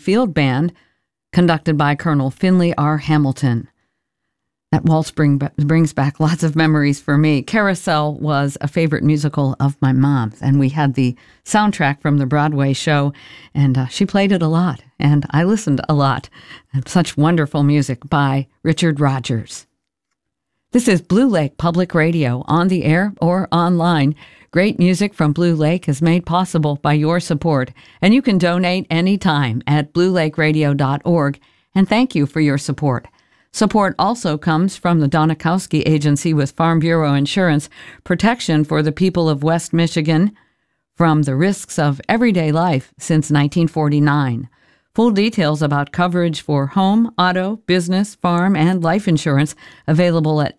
Field Band, conducted by Colonel Finley R. Hamilton. That waltz brings back lots of memories for me. Carousel was a favorite musical of my mom's, and we had the soundtrack from the Broadway show, and she played it a lot, and I listened a lot. And such wonderful music by Richard Rodgers. This is Blue Lake Public Radio, on the air or online. Great music from Blue Lake is made possible by your support, and you can donate anytime at bluelakeradio.org, and thank you for your support. Support also comes from the Donakowski Agency with Farm Bureau Insurance, protection for the people of West Michigan from the risks of everyday life since 1949. Full details about coverage for home, auto, business, farm, and life insurance available at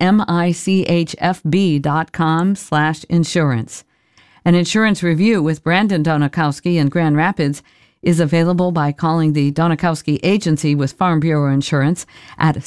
michfb.com/insurance. An insurance review with Brandon Donakowski in Grand Rapids is available by calling the Donakowski Agency with Farm Bureau Insurance at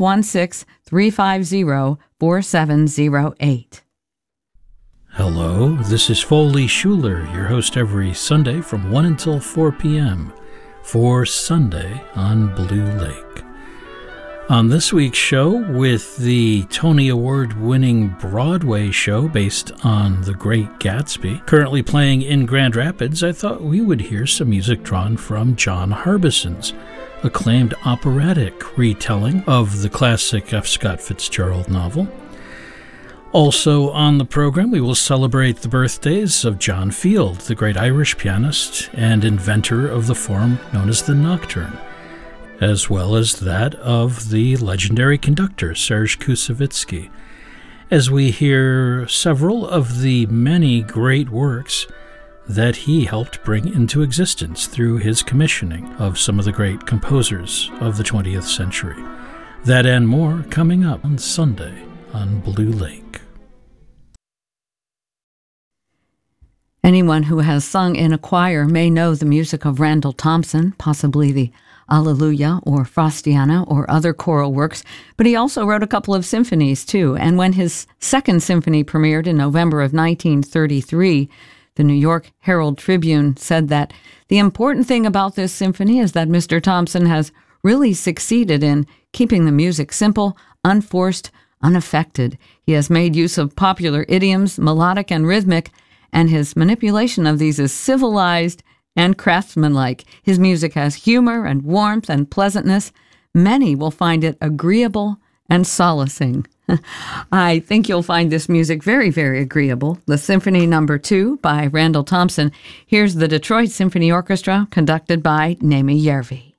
616-350-4708. Hello, this is Foley Schuler, your host every Sunday from 1 until 4 p.m. for Sunday on Blue Lake. On this week's show, with the Tony Award-winning Broadway show based on The Great Gatsby currently playing in Grand Rapids, I thought we would hear some music drawn from John Harbison's acclaimed operatic retelling of the classic F. Scott Fitzgerald novel. Also on the program, we will celebrate the birthdays of John Field, the great Irish pianist and inventor of the form known as the nocturne, as well as that of the legendary conductor Serge Koussevitzky, as we hear several of the many great works that he helped bring into existence through his commissioning of some of the great composers of the 20th century. That and more coming up on Sunday on Blue Lake. Anyone who has sung in a choir may know the music of Randall Thompson, possibly the Alleluia or Faustiana or other choral works, but he also wrote a couple of symphonies too. And when his second symphony premiered in November of 1933, the New York Herald Tribune said that the important thing about this symphony is that Mr. Thompson has really succeeded in keeping the music simple, unforced, unaffected. He has made use of popular idioms, melodic and rhythmic, and his manipulation of these is civilized and craftsmanlike. His music has humor and warmth and pleasantness. Many will find it agreeable and solacing. I think you'll find this music very, very agreeable. The Symphony No. 2 by Randall Thompson. Here's the Detroit Symphony Orchestra, conducted by Naomi Järvi.